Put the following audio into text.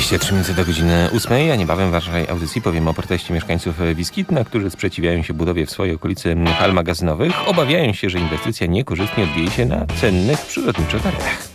23 minuty do godziny 8, a niebawem w waszej audycji powiem o proteście mieszkańców Wiskitna, którzy sprzeciwiają się budowie w swojej okolicy hal magazynowych. Obawiają się, że inwestycja niekorzystnie odbije się na cennych przyrodniczo terenach.